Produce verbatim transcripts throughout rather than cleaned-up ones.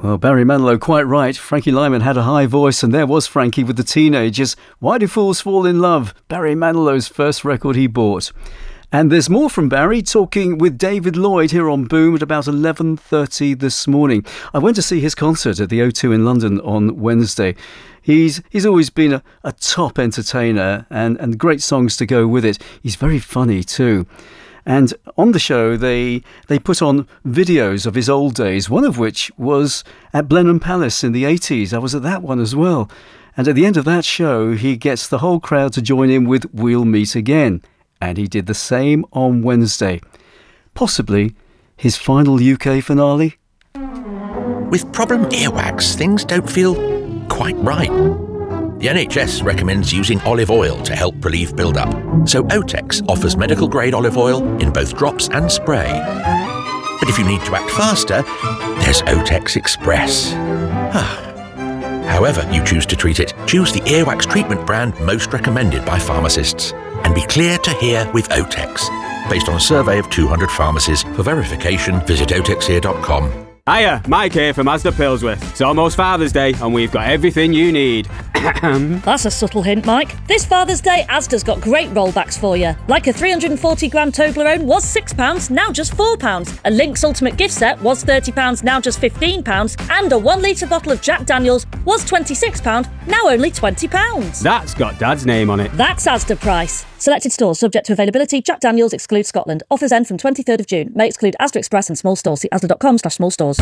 Well, Barry Manilow, quite right. Frankie Lyman had a high voice, and there was Frankie with the Teenagers. Why Do Fools Fall in Love? Barry Manilow's first record he bought. And there's more from Barry, talking with David Lloyd here on Boom at about eleven thirty this morning. I went to see his concert at the O two in London on Wednesday. He's he's always been a, a top entertainer, and, and great songs to go with it. He's very funny too. And on the show, they they put on videos of his old days, one of which was at Blenheim Palace in the eighties. I was at that one as well. And at the end of that show, he gets the whole crowd to join in with We'll Meet Again. And he did the same on Wednesday. Possibly his final U K finale. With problem earwax, things don't feel quite right. The N H S recommends using olive oil to help relieve build-up, so Otex offers medical-grade olive oil in both drops and spray. But if you need to act faster, there's Otex Express. However you choose to treat it, choose the earwax treatment brand most recommended by pharmacists. And be clear to hear with Otex. Based on a survey of two hundred pharmacies. For verification, visit otex ear dot com. Hiya, Mike here from Asda Pillsworth. It's almost Father's Day and we've got everything you need. That's a subtle hint, Mike. This Father's Day, Asda's got great rollbacks for you. Like a three hundred forty gram Toblerone was six pounds, now just four pounds. A Lynx Ultimate gift set was thirty pounds, now just fifteen pounds. And a one litre bottle of Jack Daniels was twenty-six pounds, now only twenty pounds. That's got Dad's name on it. That's Asda price. Selected stores subject to availability. Jack Daniels excludes Scotland. Offers end from twenty-third of June. May exclude Asda Express and small stores. See asda.com slash small stores.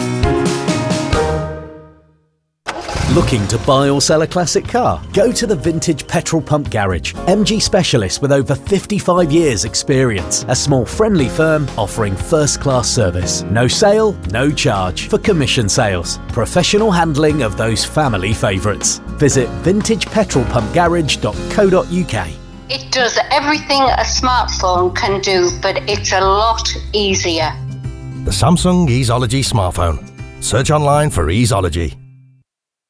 Looking to buy or sell a classic car? Go to the Vintage Petrol Pump Garage. M G specialists with over fifty-five years experience. A small friendly firm offering first-class service. No sale, no charge for commission sales. Professional handling of those family favourites. Visit vintage petrol pump garage dot co dot uk. It does everything a smartphone can do, but it's a lot easier. The Samsung Easeology smartphone. Search online for Easeology.